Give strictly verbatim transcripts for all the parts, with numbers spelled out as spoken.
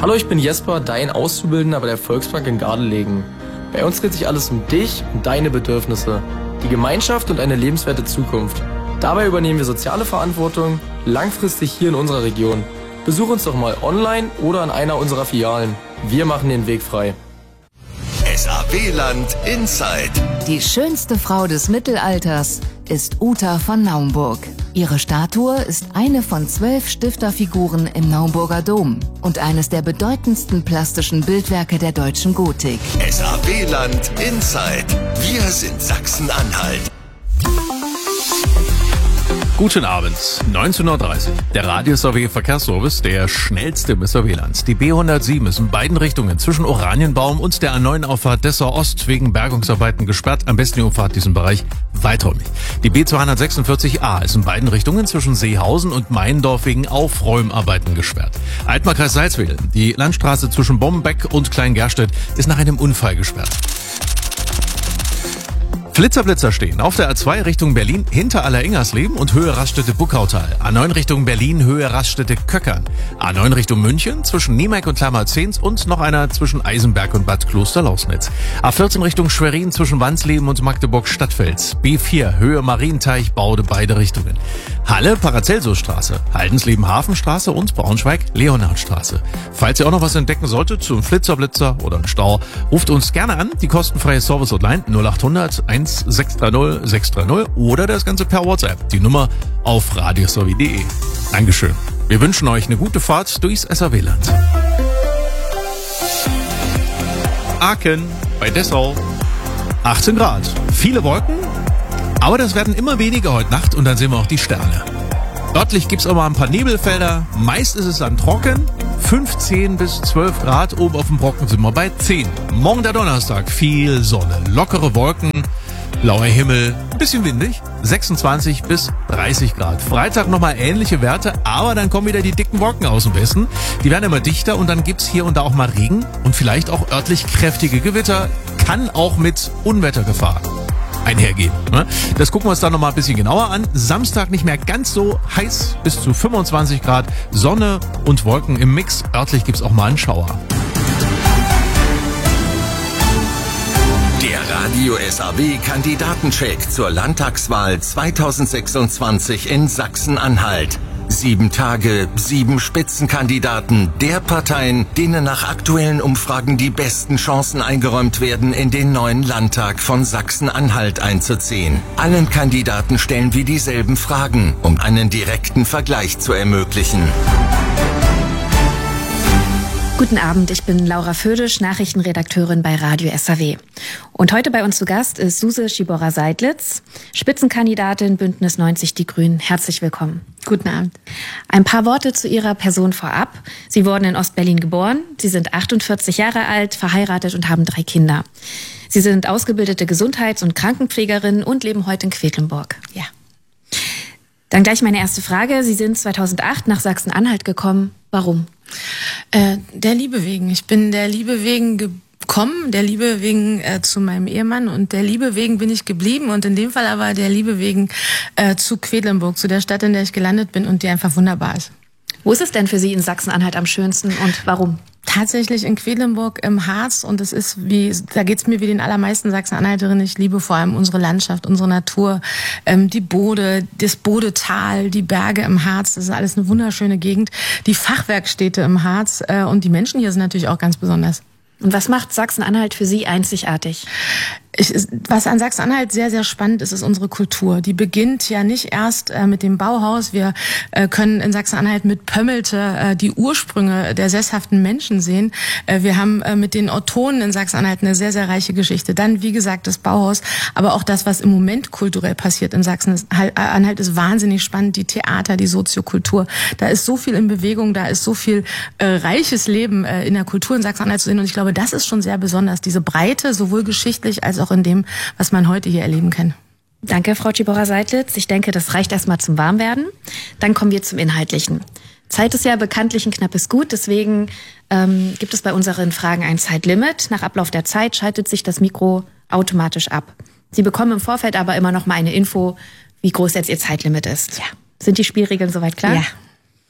Hallo, ich bin Jesper, dein Auszubildender bei der Volksbank in Gardelegen. Bei uns dreht sich alles um dich und deine Bedürfnisse, die Gemeinschaft und eine lebenswerte Zukunft. Dabei übernehmen wir soziale Verantwortung langfristig hier in unserer Region. Besuch uns doch mal online oder an einer unserer Filialen. Wir machen den Weg frei. S A W-Land Inside. Die schönste Frau des Mittelalters ist Uta von Naumburg. Ihre Statue ist eine von zwölf Stifterfiguren im Naumburger Dom und eines der bedeutendsten plastischen Bildwerke der deutschen Gotik. S A W-Land Inside. Wir sind Sachsen-Anhalt. Guten Abend, neunzehn Uhr dreißig. Der Radio-S A W-Verkehrsservice, der schnellste im S A W-Land. Die B hundertsieben ist in beiden Richtungen zwischen Oranienbaum und der A neun Auffahrt Dessau Ost wegen Bergungsarbeiten gesperrt. Am besten die Umfahrt diesen Bereich weiträumig. Die B zweihundertsechsundvierzig A ist in beiden Richtungen zwischen Seehausen und Meindorf wegen Aufräumarbeiten gesperrt. Altmarkreis Salzwedel. Die Landstraße zwischen Bombenbeck und Kleingerstedt ist nach einem Unfall gesperrt. Flitzer-Blitzer stehen auf der A zwei Richtung Berlin hinter Aller-Ingersleben und Höhe Raststätte-Buckautal. A neun Richtung Berlin, Höhe Raststätte-Köckern. A neun Richtung München zwischen Niemeck und Klammerzehns und noch einer zwischen Eisenberg und Bad Kloster-Lausnitz. A vierzehn Richtung Schwerin zwischen Wandsleben und Magdeburg-Stadtfels. B vier Höhe Marienteich, Baude beide Richtungen. Halle Paracelsusstraße, Haldensleben-Hafenstraße und Braunschweig-Leonhardstraße. Falls ihr auch noch was entdecken solltet zum Flitzer-Blitzer oder einen Stau, ruft uns gerne an. Die kostenfreie Service-Hotline null achthundert eins sechs drei null sechs drei null oder das Ganze per WhatsApp. Die Nummer auf radiosowie punkt de. Dankeschön. Wir wünschen euch eine gute Fahrt durchs S A W-Land. Aachen bei Dessau. achtzehn Grad. Viele Wolken, aber das werden immer weniger heute Nacht und dann sehen wir auch die Sterne. Örtlich gibt's auch mal ein paar Nebelfelder. Meist ist es dann trocken. fünfzehn bis zwölf Grad. Oben auf dem Brocken sind wir bei zehn. Morgen der Donnerstag. Viel Sonne. Lockere Wolken. Blauer Himmel. Ein bisschen windig. sechsundzwanzig bis dreißig Grad. Freitag nochmal ähnliche Werte. Aber dann kommen wieder die dicken Wolken aus dem Westen. Die werden immer dichter und dann gibt's hier und da auch mal Regen. Und vielleicht auch örtlich kräftige Gewitter. Kann auch mit Unwettergefahr einhergehen. Das gucken wir uns dann noch mal ein bisschen genauer an. Samstag nicht mehr ganz so heiß, bis zu fünfundzwanzig Grad, Sonne und Wolken im Mix. Örtlich gibt's auch mal einen Schauer. Der Radio-S A W-Kandidatencheck zur Landtagswahl zweitausendsechsundzwanzig in Sachsen-Anhalt. Sieben Tage, sieben Spitzenkandidaten der Parteien, denen nach aktuellen Umfragen die besten Chancen eingeräumt werden, in den neuen Landtag von Sachsen-Anhalt einzuziehen. Allen Kandidaten stellen wir dieselben Fragen, um einen direkten Vergleich zu ermöglichen. Guten Abend, ich bin Laura Födisch, Nachrichtenredakteurin bei Radio S A W. Und heute bei uns zu Gast ist Suse Schiborra-Seidlitz, Spitzenkandidatin Bündnis neunzig Die Grünen. Herzlich willkommen. Guten Abend. Ein paar Worte zu Ihrer Person vorab. Sie wurden in Ostberlin geboren, Sie sind achtundvierzig Jahre alt, verheiratet und haben drei Kinder. Sie sind ausgebildete Gesundheits- und Krankenpflegerin und leben heute in Quedlinburg. Ja. Dann gleich meine erste Frage. Sie sind zweitausendacht nach Sachsen-Anhalt gekommen. Warum? Äh, der Liebe wegen. Ich bin der Liebe wegen gekommen, der Liebe wegen äh, zu meinem Ehemann und der Liebe wegen bin ich geblieben und in dem Fall aber der Liebe wegen äh, zu Quedlinburg, zu der Stadt, in der ich gelandet bin und die einfach wunderbar ist. Wo ist es denn für Sie in Sachsen-Anhalt am schönsten und warum? Tatsächlich in Quedlinburg im Harz und es ist wie, da geht's mir wie den allermeisten Sachsen-Anhalterinnen. Ich liebe vor allem unsere Landschaft, unsere Natur, ähm, die Bode, das Bodetal, die Berge im Harz. Das ist alles eine wunderschöne Gegend. Die Fachwerkstätte im Harz äh, und die Menschen hier sind natürlich auch ganz besonders. Und was macht Sachsen-Anhalt für Sie einzigartig? Ich, was an Sachsen-Anhalt sehr, sehr spannend ist, ist unsere Kultur. Die beginnt ja nicht erst äh, mit dem Bauhaus. Wir äh, können in Sachsen-Anhalt mit Pömmelte äh, die Ursprünge der sesshaften Menschen sehen. Äh, wir haben äh, mit den Ottonen in Sachsen-Anhalt eine sehr, sehr reiche Geschichte. Dann, wie gesagt, das Bauhaus, aber auch das, was im Moment kulturell passiert in Sachsen-Anhalt, ist wahnsinnig spannend. Die Theater, die Soziokultur. Da ist so viel in Bewegung, da ist so viel äh, reiches Leben äh, in der Kultur in Sachsen-Anhalt zu sehen. Und ich glaube, das ist schon sehr besonders, diese Breite, sowohl geschichtlich als auch in dem, was man heute hier erleben kann. Danke, Frau Schiborra-Seidlitz. Ich denke, das reicht erstmal zum Warmwerden. Dann kommen wir zum Inhaltlichen. Zeit ist ja bekanntlich ein knappes Gut, deswegen ähm, gibt es bei unseren Fragen ein Zeitlimit. Nach Ablauf der Zeit schaltet sich das Mikro automatisch ab. Sie bekommen im Vorfeld aber immer noch mal eine Info, wie groß jetzt Ihr Zeitlimit ist. Ja. Sind die Spielregeln soweit klar? Ja.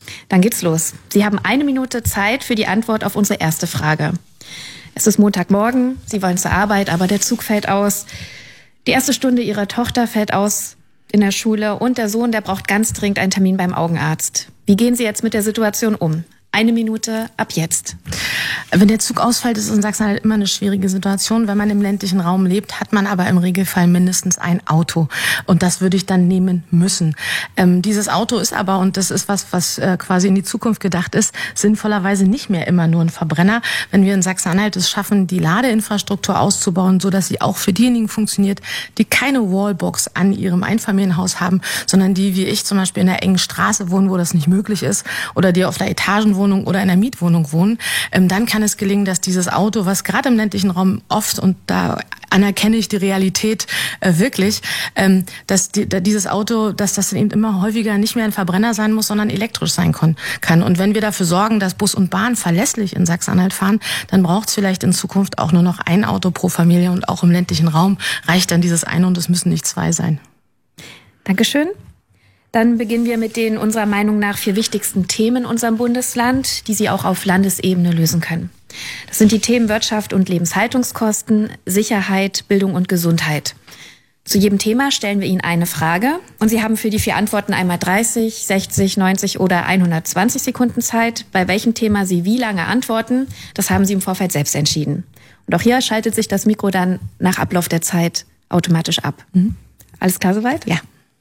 Dann geht's los. Sie haben eine Minute Zeit für die Antwort auf unsere erste Frage. Es ist Montagmorgen, Sie wollen zur Arbeit, aber der Zug fällt aus. Die erste Stunde Ihrer Tochter fällt aus in der Schule und der Sohn, der braucht ganz dringend einen Termin beim Augenarzt. Wie gehen Sie jetzt mit der Situation um? Eine Minute ab jetzt. Wenn der Zug ausfällt, ist es in Sachsen-Anhalt immer eine schwierige Situation. Wenn man im ländlichen Raum lebt, hat man aber im Regelfall mindestens ein Auto. Und das würde ich dann nehmen müssen. Ähm, dieses Auto ist aber, und das ist was, was äh, quasi in die Zukunft gedacht ist, sinnvollerweise nicht mehr immer nur ein Verbrenner. Wenn wir in Sachsen-Anhalt es schaffen, die Ladeinfrastruktur auszubauen, so dass sie auch für diejenigen funktioniert, die keine Wallbox an ihrem Einfamilienhaus haben, sondern die, wie ich zum Beispiel, in einer engen Straße wohnen, wo das nicht möglich ist, oder die auf der Etagenwohnung oder in einer Mietwohnung wohnen, ähm, dann kann es gelingen, dass dieses Auto, was gerade im ländlichen Raum oft, und da anerkenne ich die Realität äh, wirklich, ähm, dass die, da dieses Auto, dass das eben immer häufiger nicht mehr ein Verbrenner sein muss, sondern elektrisch sein kon- kann. Und wenn wir dafür sorgen, dass Bus und Bahn verlässlich in Sachsen-Anhalt fahren, dann braucht es vielleicht in Zukunft auch nur noch ein Auto pro Familie, und auch im ländlichen Raum reicht dann dieses eine und es müssen nicht zwei sein. Dankeschön. Dann beginnen wir mit den unserer Meinung nach vier wichtigsten Themen in unserem Bundesland, die Sie auch auf Landesebene lösen können. Das sind die Themen Wirtschaft und Lebenshaltungskosten, Sicherheit, Bildung und Gesundheit. Zu jedem Thema stellen wir Ihnen eine Frage und Sie haben für die vier Antworten einmal dreißig, sechzig, neunzig oder hundertzwanzig Sekunden Zeit. Bei welchem Thema Sie wie lange antworten, das haben Sie im Vorfeld selbst entschieden. Und auch hier schaltet sich das Mikro dann nach Ablauf der Zeit automatisch ab. Mhm. Alles klar soweit? Ja.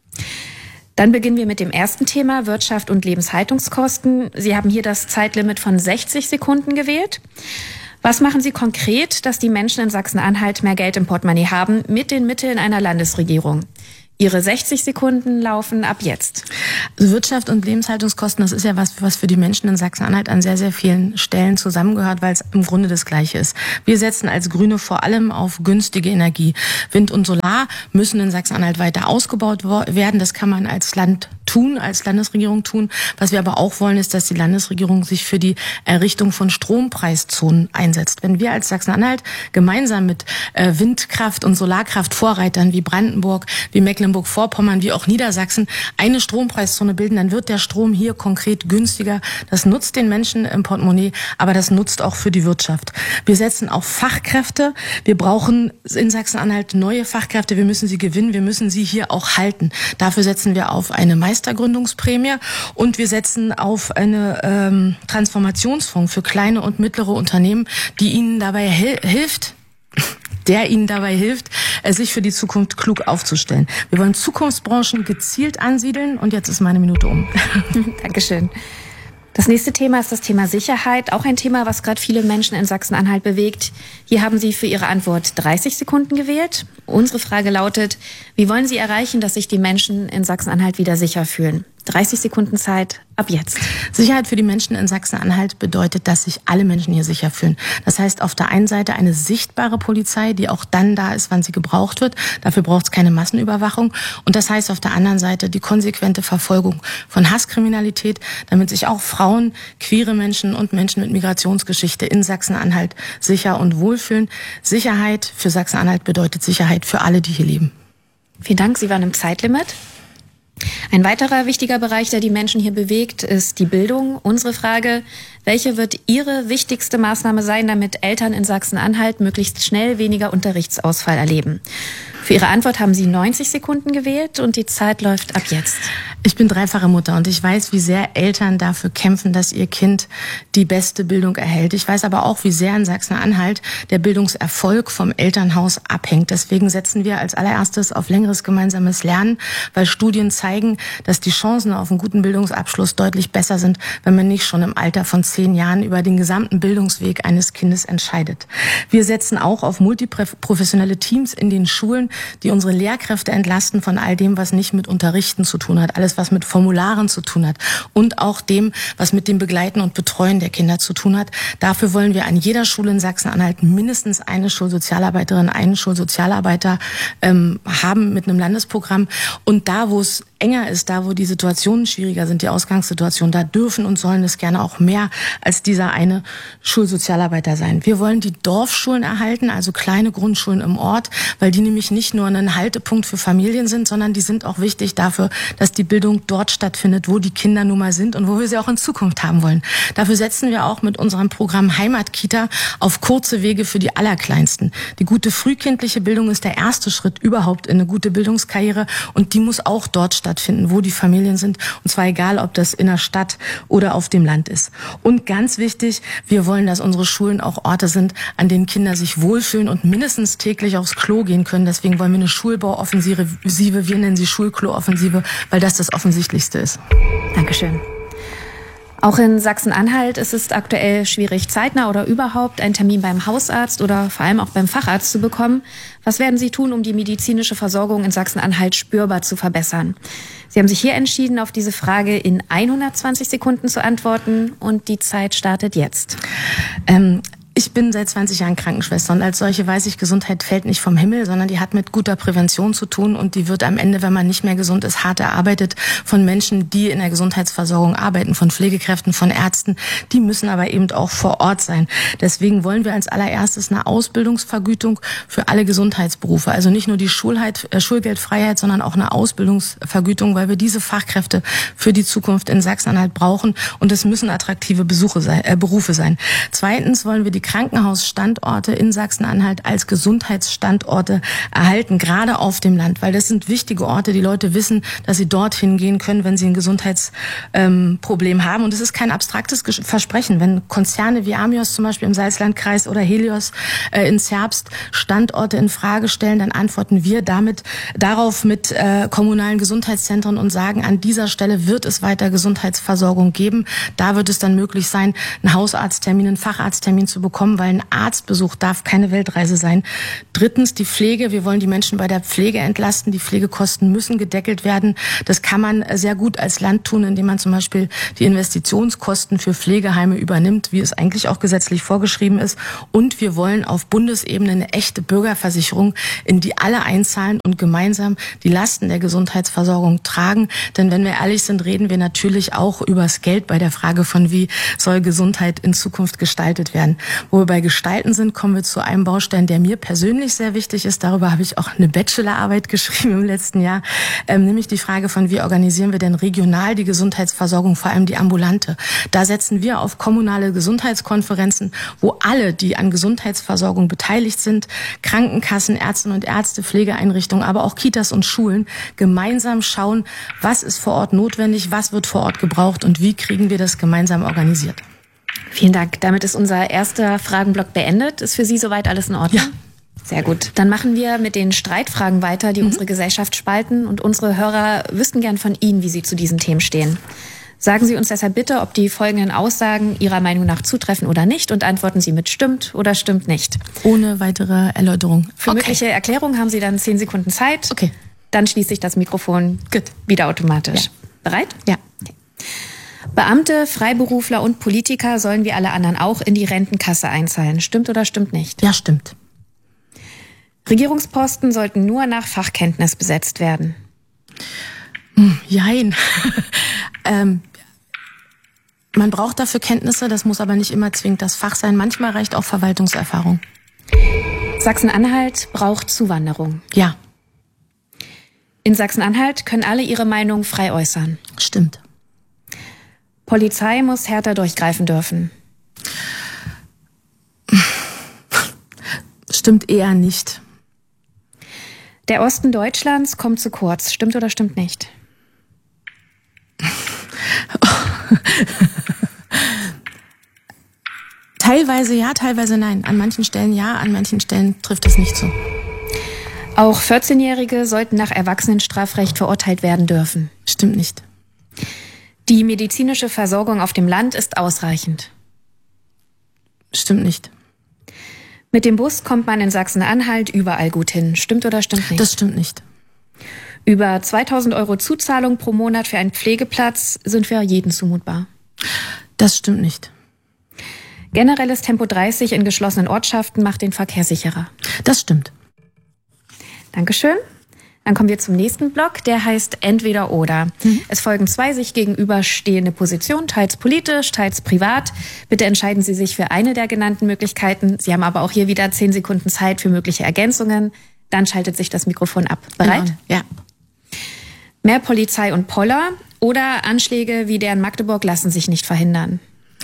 Dann beginnen wir mit dem ersten Thema, Wirtschaft und Lebenshaltungskosten. Sie haben hier das Zeitlimit von sechzig Sekunden gewählt. Was machen Sie konkret, dass die Menschen in Sachsen-Anhalt mehr Geld im Portemonnaie haben mit den Mitteln einer Landesregierung? Ihre sechzig Sekunden laufen ab jetzt. Also Wirtschaft und Lebenshaltungskosten, das ist ja was, was für die Menschen in Sachsen-Anhalt an sehr, sehr vielen Stellen zusammengehört, weil es im Grunde das Gleiche ist. Wir setzen als Grüne vor allem auf günstige Energie. Wind und Solar müssen in Sachsen-Anhalt weiter ausgebaut werden. Das kann man als Land tun, als Landesregierung tun. Was wir aber auch wollen, ist, dass die Landesregierung sich für die Errichtung von Strompreiszonen einsetzt. Wenn wir als Sachsen-Anhalt gemeinsam mit äh, Windkraft und Solarkraft Vorreitern wie Brandenburg, wie Mecklenburg-Vorpommern, wie auch Niedersachsen eine Strompreiszone bilden, dann wird der Strom hier konkret günstiger. Das nutzt den Menschen im Portemonnaie, aber das nutzt auch für die Wirtschaft. Wir setzen auf Fachkräfte. Wir brauchen in Sachsen-Anhalt neue Fachkräfte. Wir müssen sie gewinnen. Wir müssen sie hier auch halten. Dafür setzen wir auf eine Meistergründungsprämie und wir setzen auf eine ähm, Transformationsfonds für kleine und mittlere Unternehmen, die ihnen dabei hil- hilft, der ihnen dabei hilft, sich für die Zukunft klug aufzustellen. Wir wollen Zukunftsbranchen gezielt ansiedeln und jetzt ist meine Minute um. Dankeschön. Das nächste Thema ist das Thema Sicherheit, auch ein Thema, was gerade viele Menschen in Sachsen-Anhalt bewegt. Hier haben Sie für Ihre Antwort dreißig Sekunden gewählt. Unsere Frage lautet, wie wollen Sie erreichen, dass sich die Menschen in Sachsen-Anhalt wieder sicher fühlen? dreißig Sekunden Zeit, ab jetzt. Sicherheit für die Menschen in Sachsen-Anhalt bedeutet, dass sich alle Menschen hier sicher fühlen. Das heißt, auf der einen Seite eine sichtbare Polizei, die auch dann da ist, wann sie gebraucht wird. Dafür braucht es keine Massenüberwachung. Und das heißt auf der anderen Seite die konsequente Verfolgung von Hasskriminalität, damit sich auch Frauen, queere Menschen und Menschen mit Migrationsgeschichte in Sachsen-Anhalt sicher und wohlfühlen. Sicherheit für Sachsen-Anhalt bedeutet Sicherheit für alle, die hier leben. Vielen Dank, Sie waren im Zeitlimit. Ein weiterer wichtiger Bereich, der die Menschen hier bewegt, ist die Bildung. Unsere Frage, welche wird Ihre wichtigste Maßnahme sein, damit Eltern in Sachsen-Anhalt möglichst schnell weniger Unterrichtsausfall erleben? Für Ihre Antwort haben Sie neunzig Sekunden gewählt und die Zeit läuft ab jetzt. Ich bin dreifache Mutter und ich weiß, wie sehr Eltern dafür kämpfen, dass ihr Kind die beste Bildung erhält. Ich weiß aber auch, wie sehr in Sachsen-Anhalt der Bildungserfolg vom Elternhaus abhängt. Deswegen setzen wir als allererstes auf längeres gemeinsames Lernen, weil Studien zeigen, dass die Chancen auf einen guten Bildungsabschluss deutlich besser sind, wenn man nicht schon im Alter von zehn Jahren über den gesamten Bildungsweg eines Kindes entscheidet. Wir setzen auch auf multiprofessionelle Teams in den Schulen, die unsere Lehrkräfte entlasten von all dem, was nicht mit Unterrichten zu tun hat, alles, was mit Formularen zu tun hat und auch dem, was mit dem Begleiten und Betreuen der Kinder zu tun hat. Dafür wollen wir an jeder Schule in Sachsen-Anhalt mindestens eine Schulsozialarbeiterin, einen Schulsozialarbeiter ähm, haben mit einem Landesprogramm. Und da, wo es enger ist, da, wo die Situationen schwieriger sind, die Ausgangssituation, da dürfen und sollen es gerne auch mehr als dieser eine Schulsozialarbeiter sein. Wir wollen die Dorfschulen erhalten, also kleine Grundschulen im Ort, weil die nämlich nicht nicht nur ein Haltepunkt für Familien sind, sondern die sind auch wichtig dafür, dass die Bildung dort stattfindet, wo die Kinder nun mal sind und wo wir sie auch in Zukunft haben wollen. Dafür setzen wir auch mit unserem Programm Heimatkita auf kurze Wege für die Allerkleinsten. Die gute frühkindliche Bildung ist der erste Schritt überhaupt in eine gute Bildungskarriere und die muss auch dort stattfinden, wo die Familien sind. Und zwar egal, ob das in der Stadt oder auf dem Land ist. Und ganz wichtig, wir wollen, dass unsere Schulen auch Orte sind, an denen Kinder sich wohlfühlen und mindestens täglich aufs Klo gehen können. Deswegen wollen wir eine Schulbauoffensive, wir nennen sie Schulklo-Offensive, weil das das Offensichtlichste ist. Dankeschön. Auch in Sachsen-Anhalt ist es aktuell schwierig, zeitnah oder überhaupt einen Termin beim Hausarzt oder vor allem auch beim Facharzt zu bekommen. Was werden Sie tun, um die medizinische Versorgung in Sachsen-Anhalt spürbar zu verbessern? Sie haben sich hier entschieden, auf diese Frage in hundertzwanzig Sekunden zu antworten und die Zeit startet jetzt. Ähm Ich bin seit zwanzig Jahren Krankenschwester und als solche weiß ich, Gesundheit fällt nicht vom Himmel, sondern die hat mit guter Prävention zu tun und die wird am Ende, wenn man nicht mehr gesund ist, hart erarbeitet von Menschen, die in der Gesundheitsversorgung arbeiten, von Pflegekräften, von Ärzten. Die müssen aber eben auch vor Ort sein. Deswegen wollen wir als allererstes eine Ausbildungsvergütung für alle Gesundheitsberufe. Also nicht nur die Schulheit, äh, Schulgeldfreiheit, sondern auch eine Ausbildungsvergütung, weil wir diese Fachkräfte für die Zukunft in Sachsen-Anhalt brauchen und es müssen attraktive Besuche sein, äh, Berufe sein. Zweitens wollen wir die Krankenhausstandorte in Sachsen-Anhalt als Gesundheitsstandorte erhalten, gerade auf dem Land, weil das sind wichtige Orte. Die Leute wissen, dass sie dorthin gehen können, wenn sie ein Gesundheitsproblem ähm, haben. Und es ist kein abstraktes Versprechen. Wenn Konzerne wie Amios zum Beispiel im Salzlandkreis oder Helios äh, in Zerbst Standorte in Frage stellen, dann antworten wir damit darauf mit äh, kommunalen Gesundheitszentren und sagen, an dieser Stelle wird es weiter Gesundheitsversorgung geben. Da wird es dann möglich sein, einen Hausarzttermin, einen Facharzttermin zu bekommen, weil ein Arztbesuch darf keine Weltreise sein. Drittens die Pflege. Wir wollen die Menschen bei der Pflege entlasten. Die Pflegekosten müssen gedeckelt werden. Das kann man sehr gut als Land tun, indem man zum Beispiel die Investitionskosten für Pflegeheime übernimmt, wie es eigentlich auch gesetzlich vorgeschrieben ist. Und wir wollen auf Bundesebene eine echte Bürgerversicherung, in die alle einzahlen und gemeinsam die Lasten der Gesundheitsversorgung tragen. Denn wenn wir ehrlich sind, reden wir natürlich auch über das Geld bei der Frage von, wie soll Gesundheit in Zukunft gestaltet werden. Wo wir bei Gestalten sind, kommen wir zu einem Baustein, der mir persönlich sehr wichtig ist. Darüber habe ich auch eine Bachelorarbeit geschrieben im letzten Jahr, ähm, nämlich die Frage von, wie organisieren wir denn regional die Gesundheitsversorgung, vor allem die ambulante. Da setzen wir auf kommunale Gesundheitskonferenzen, wo alle, die an Gesundheitsversorgung beteiligt sind, Krankenkassen, Ärztinnen und Ärzte, Pflegeeinrichtungen, aber auch Kitas und Schulen, gemeinsam schauen, was ist vor Ort notwendig, was wird vor Ort gebraucht und wie kriegen wir das gemeinsam organisiert. Vielen Dank. Damit ist unser erster Fragenblock beendet. Ist für Sie soweit alles in Ordnung? Ja. Sehr gut. Dann machen wir mit den Streitfragen weiter, die mhm. unsere Gesellschaft spalten. Und unsere Hörer wüssten gern von Ihnen, wie Sie zu diesen Themen stehen. Sagen Sie uns deshalb bitte, ob die folgenden Aussagen Ihrer Meinung nach zutreffen oder nicht und antworten Sie mit stimmt oder stimmt nicht. Ohne weitere Erläuterung. Für okay. mögliche Erklärungen haben Sie dann zehn Sekunden Zeit. Okay. Dann schließe ich das Mikrofon Gut. wieder automatisch. Ja. Bereit? Ja. Okay. Beamte, Freiberufler und Politiker sollen wie alle anderen auch in die Rentenkasse einzahlen. Stimmt oder stimmt nicht? Ja, stimmt. Regierungsposten sollten nur nach Fachkenntnis besetzt werden. Hm, jein. ähm, man braucht dafür Kenntnisse, das muss aber nicht immer zwingend das Fach sein. Manchmal reicht auch Verwaltungserfahrung. Sachsen-Anhalt braucht Zuwanderung. Ja. In Sachsen-Anhalt können alle ihre Meinung frei äußern. Stimmt. Polizei muss härter durchgreifen dürfen. Stimmt eher nicht. Der Osten Deutschlands kommt zu kurz. Stimmt oder stimmt nicht? Teilweise ja, teilweise nein. An manchen Stellen ja, an manchen Stellen trifft es nicht zu. Auch vierzehnjährige sollten nach Erwachsenenstrafrecht verurteilt werden dürfen. Stimmt nicht. Die medizinische Versorgung auf dem Land ist ausreichend. Stimmt nicht. Mit dem Bus kommt man in Sachsen-Anhalt überall gut hin. Stimmt oder stimmt nicht? Das stimmt nicht. Über zweitausend Euro Zuzahlung pro Monat für einen Pflegeplatz sind für jeden zumutbar. Das stimmt nicht. Generelles Tempo dreißig in geschlossenen Ortschaften macht den Verkehr sicherer. Das stimmt. Dankeschön. Dann kommen wir zum nächsten Block, der heißt Entweder oder. Mhm. Es folgen zwei sich gegenüberstehende Positionen, teils politisch, teils privat. Bitte entscheiden Sie sich für eine der genannten Möglichkeiten. Sie haben aber auch hier wieder zehn Sekunden Zeit für mögliche Ergänzungen. Dann schaltet sich das Mikrofon ab. Bereit? Ja. Mehr Polizei und Poller oder Anschläge wie der in Magdeburg lassen sich nicht verhindern?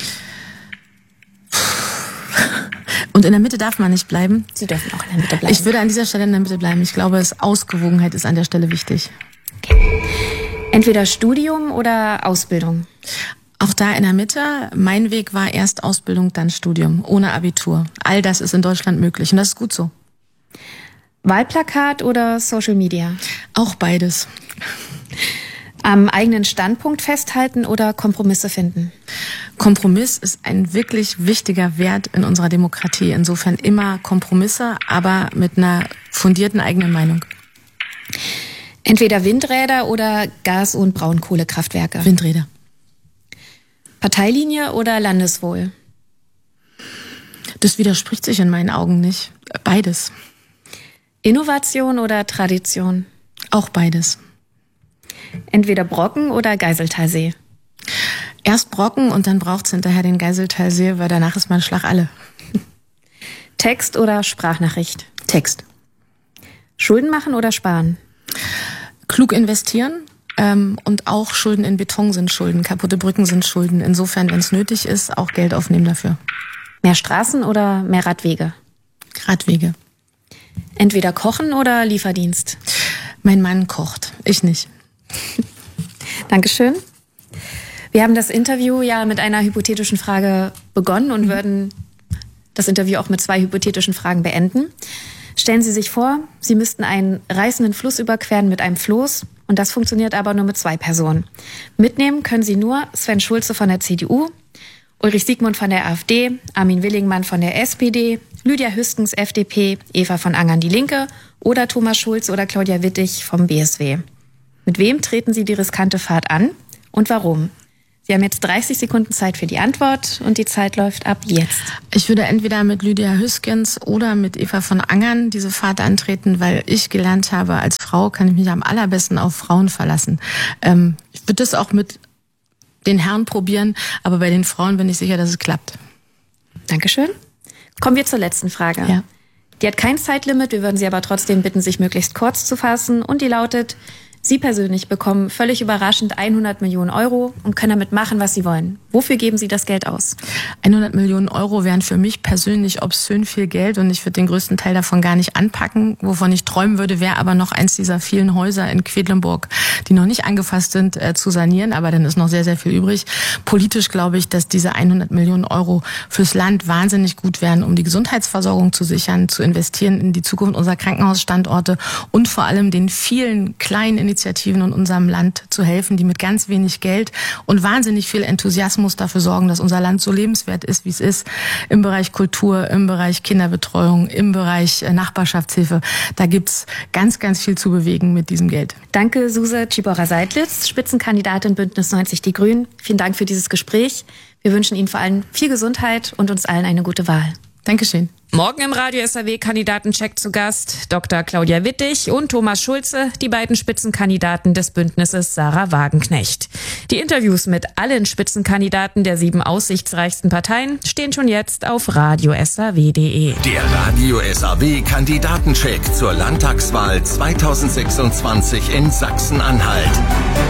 Und in der Mitte darf man nicht bleiben. Sie dürfen auch in der Mitte bleiben. Ich würde an dieser Stelle in der Mitte bleiben. Ich glaube, es Ausgewogenheit ist an der Stelle wichtig. Okay. Entweder Studium oder Ausbildung? Auch da in der Mitte. Mein Weg war erst Ausbildung, dann Studium, ohne Abitur. All das ist in Deutschland möglich und das ist gut so. Wahlplakat oder Social Media? Auch beides. Am eigenen Standpunkt festhalten oder Kompromisse finden? Kompromiss ist ein wirklich wichtiger Wert in unserer Demokratie. Insofern immer Kompromisse, aber mit einer fundierten eigenen Meinung. Entweder Windräder oder Gas- und Braunkohlekraftwerke? Windräder. Parteilinie oder Landeswohl? Das widerspricht sich in meinen Augen nicht. Beides. Innovation oder Tradition? Auch beides. Entweder Brocken oder Geiseltalsee? Erst Brocken und dann braucht's hinterher den Geiseltalsee, weil danach ist man Schlag alle. Text oder Sprachnachricht? Text. Schulden machen oder sparen? Klug investieren ähm, und auch Schulden in Beton sind Schulden, kaputte Brücken sind Schulden. Insofern, wenn es nötig ist, auch Geld aufnehmen dafür. Mehr Straßen oder mehr Radwege? Radwege. Entweder kochen oder Lieferdienst? Mein Mann kocht, ich nicht. Dankeschön. Wir haben das Interview ja mit einer hypothetischen Frage begonnen und mhm. würden das Interview auch mit zwei hypothetischen Fragen beenden. Stellen Sie sich vor, Sie müssten einen reißenden Fluss überqueren mit einem Floß und das funktioniert aber nur mit zwei Personen. Mitnehmen können Sie nur Sven Schulze von der C D U, Ulrich Siegmund von der AfD, Armin Willingmann von der S P D, Lydia Hüskens F D P, Eva von Angern Die Linke oder Thomas Schulz oder Claudia Wittig vom B S W. Mit wem treten Sie die riskante Fahrt an und warum? Sie haben jetzt dreißig Sekunden Zeit für die Antwort und die Zeit läuft ab jetzt. Ich würde entweder mit Lydia Hüskens oder mit Eva von Angern diese Fahrt antreten, weil ich gelernt habe, als Frau kann ich mich am allerbesten auf Frauen verlassen. Ähm, ich würde das auch mit den Herren probieren, aber bei den Frauen bin ich sicher, dass es klappt. Dankeschön. Kommen wir zur letzten Frage. Ja. Die hat kein Zeitlimit, wir würden Sie aber trotzdem bitten, sich möglichst kurz zu fassen und die lautet: Sie persönlich bekommen völlig überraschend hundert Millionen Euro und können damit machen, was Sie wollen. Wofür geben Sie das Geld aus? hundert Millionen Euro wären für mich persönlich obszön viel Geld und ich würde den größten Teil davon gar nicht anpacken. Wovon ich träumen würde, wäre aber noch eins dieser vielen Häuser in Quedlinburg, die noch nicht angefasst sind, äh, zu sanieren. Aber dann ist noch sehr, sehr viel übrig. Politisch glaube ich, dass diese hundert Millionen Euro fürs Land wahnsinnig gut wären, um die Gesundheitsversorgung zu sichern, zu investieren in die Zukunft unserer Krankenhausstandorte und vor allem den vielen kleinen Initiativen in unserem Land zu helfen, die mit ganz wenig Geld und wahnsinnig viel Enthusiasmus dafür sorgen, dass unser Land so lebenswert ist, wie es ist, im Bereich Kultur, im Bereich Kinderbetreuung, im Bereich Nachbarschaftshilfe. Da gibt's ganz, ganz viel zu bewegen mit diesem Geld. Danke, Suse Tschiborra-Seidlitz, Spitzenkandidatin Bündnis neunzig Die Grünen. Vielen Dank für dieses Gespräch. Wir wünschen Ihnen vor allem viel Gesundheit und uns allen eine gute Wahl. Dankeschön. Morgen im Radio S A W-Kandidatencheck zu Gast Doktor Claudia Wittig und Thomas Schulze, die beiden Spitzenkandidaten des Bündnisses Sarah Wagenknecht. Die Interviews mit allen Spitzenkandidaten der sieben aussichtsreichsten Parteien stehen schon jetzt auf radio s a w punkt d e. Der Radio S A W-Kandidatencheck zur Landtagswahl zweitausendsechsundzwanzig in Sachsen-Anhalt.